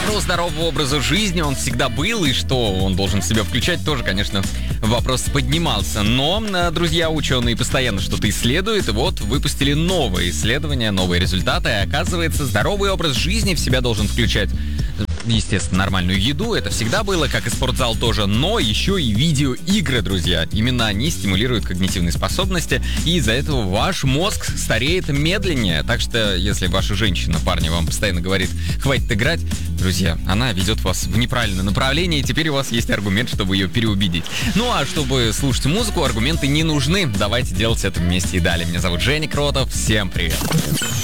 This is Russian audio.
Вопрос здорового образа жизни, он всегда был, и что он должен в себя включать, тоже, конечно, вопрос поднимался. Но, друзья, ученые постоянно что-то исследуют, и вот выпустили новые исследования, новые результаты. И оказывается, здоровый образ жизни в себя должен включать, естественно, нормальную еду, это всегда было, как и спортзал тоже, но еще и видеоигры, друзья. Именно они стимулируют когнитивные способности, и из-за этого ваш мозг стареет медленнее. Так что, если ваша женщина, парни, вам постоянно говорит, хватит играть, друзья, она ведет вас в неправильное направление, и теперь у вас есть аргумент, чтобы ее переубедить. Ну а чтобы слушать музыку, аргументы не нужны. Давайте делать это вместе и далее. Меня зовут Женя Кротов, всем привет.